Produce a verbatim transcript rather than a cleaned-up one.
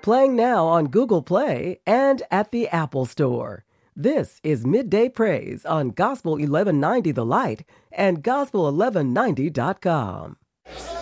Playing now on Google Play and at the Apple Store. This is Midday Praise on Gospel eleven ninety The Light and gospel eleven ninety dot com.